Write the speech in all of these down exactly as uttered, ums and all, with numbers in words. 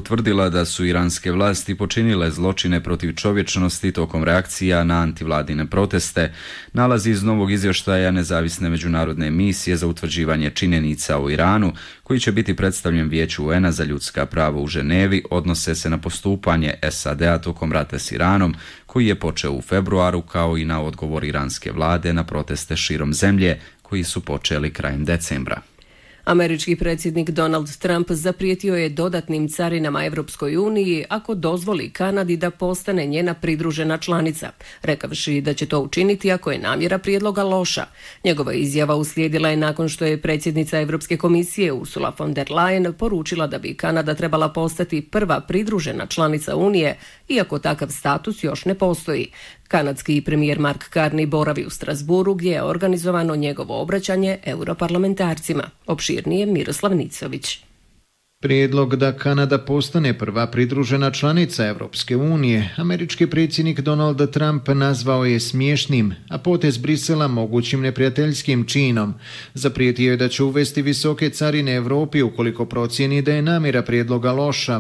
utvrdila da su iranske vlasti počinile zločine protiv čovječnosti tokom reakcija na antivladine proteste, nalazi iz novog izvještaja nezavisne međunarodne misije za utvrđivanje činjenica u Iranu, koji će biti predstavljen Vijeću U N A za ljudska prava u Ženevi, odnose se na postupanje S A D-a tokom rata s Iranom, koji je počeo u februaru, kao i na odgovor iranske vlade na proteste širom zemlje, koji su počeli krajem decembra. Američki predsjednik Donald Trump zaprijetio je dodatnim carinama Evropskoj uniji ako dozvoli Kanadi da postane njena pridružena članica, rekavši da će to učiniti ako je namjera prijedloga loša. Njegova izjava uslijedila je nakon što je predsjednica Evropske komisije Ursula von der Leyen poručila da bi Kanada trebala postati prva pridružena članica Unije, iako takav status još ne postoji. Kanadski premijer Mark Carney boravi u Strasburu, gdje je organizovano njegovo obraćanje europarlamentarcima. Opširnije Miroslav Nicović. Prijedlog da Kanada postane prva pridružena članica Evropske unije, američki predsjednik Donald Trump nazvao je smiješnim, a potez Brisela mogućim neprijateljskim činom. Zaprijetio je da će uvesti visoke carine Evropi ukoliko procijeni da je namjera prijedloga loša.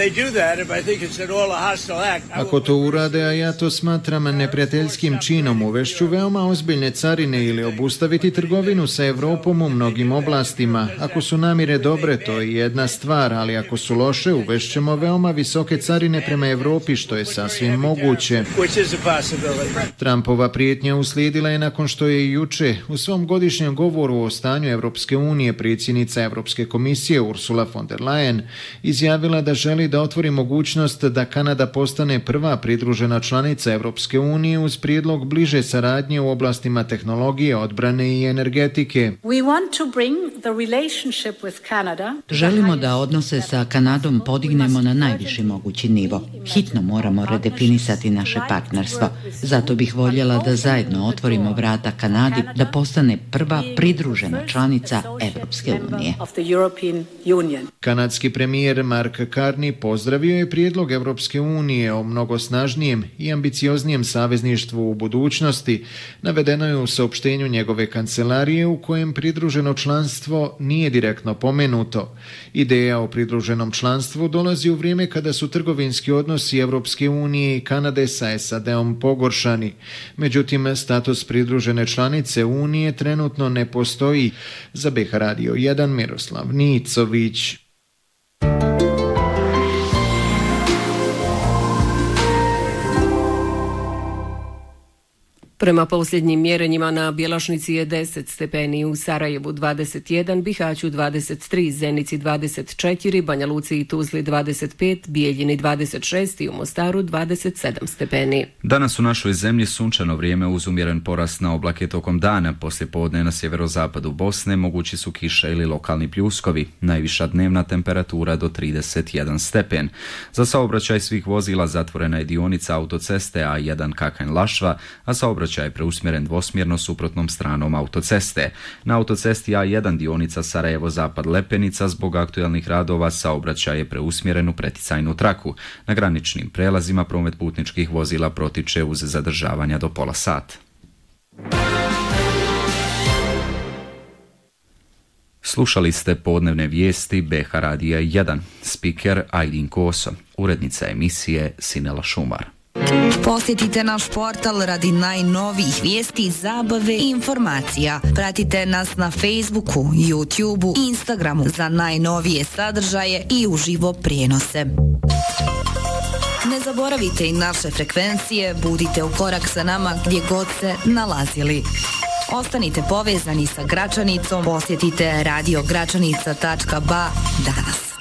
Ako to urade, a ja to smatram neprijateljskim činom, uvešću veoma ozbiljne carine ili obustaviti trgovinu sa Evropom u mnogim oblastima. Ako su namjere dobre, to je jedna stvar. stvar, ali ako su loše, uvešćemo veoma visoke carine prema Evropi, što je sasvim moguće. Trumpova prijetnja uslijedila je nakon što je juče u svom godišnjem govoru o stanju Evropske unije predsjednica Evropske komisije Ursula von der Leyen izjavila da želi da otvori mogućnost da Kanada postane prva pridružena članica Evropske unije uz prijedlog bliže saradnje u oblastima tehnologije, odbrane i energetike. Želimo da odnose sa Kanadom podignemo na najviši mogući nivo. Hitno moramo redefinisati naše partnerstvo. Zato bih voljela da zajedno otvorimo vrata Kanadi da postane prva pridružena članica Evropske unije. Kanadski premijer Mark Carney pozdravio je prijedlog Evropske unije o mnogo snažnijem i ambicioznijem savezništvu u budućnosti. Navedeno je u saopštenju njegove kancelarije u kojem pridruženo članstvo nije direktno pomenuto. Ideja o pridruženom članstvu dolazi u vrijeme kada su trgovinski odnosi Evropske unije i Kanade sa S A D-om pogoršani. Međutim, status pridružene članice Unije trenutno ne postoji. Za B H Radio jedan Miroslav Nicović. Prema posljednjim mjerenjima na Bjelašnici je deset stepeni, u Sarajevu dvadeset jedan, Bihaću dvadeset tri, Zenici dvadeset četiri, Banja Luci i Tuzli dvadeset pet, Bijeljini dvadeset šest i u Mostaru dvadeset sedam stepeni. Danas u našoj zemlji sunčano vrijeme uz umjeren porast na oblake tokom dana. Poslije podne na sjeverozapadu Bosne mogući su kiša ili lokalni pljuskovi. Najviša dnevna temperatura do trideset jedan stepen. Za saobraćaj svih vozila zatvorena je dionica autoceste A jedan Kakanj-Lašva, a saobraćaj je preusmjeren dvosmjerno suprotnom stranom autoceste. Na autocesti A jedan dionica Sarajevo-Zapad Lepenica zbog aktualnih radova saobraćaj je preusmjeren u preticajnu traku. Na graničnim prelazima promet putničkih vozila protiče uz zadržavanja do pola sata. Slušali ste podnevne vijesti B H Radija jedan. Spiker Ajdin Koso. Urednica emisije Sinela Šumar. Posjetite naš portal radi najnovijih vijesti, zabave i informacija. Pratite nas na Facebooku, YouTubeu, Instagramu za najnovije sadržaje i uživo prijenose. Ne zaboravite i naše frekvencije, budite u korak sa nama gdje god se nalazili. Ostanite povezani sa Gračanicom, posjetite radio gračanica tačka ba danas.